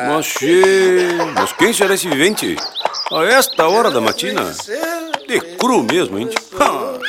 Mas quem será esse vivente? A esta hora da matina? De cru mesmo, hein?